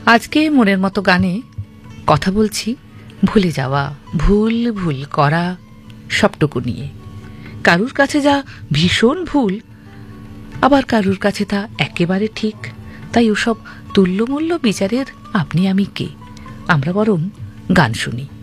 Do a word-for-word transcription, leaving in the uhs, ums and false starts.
আজকে মনের মতো গানে কথা বলছি ভুলে যাওয়া, ভুল ভুল করা সবটুকু নিয়ে। কারুর কাছে যা ভীষণ ভুল, আবার কারুর কাছে তা একেবারে ঠিক। তাই ওসব তুল্যমূল্য বিচারের আপনি আমি কে? আমরা বরং গান শুনি।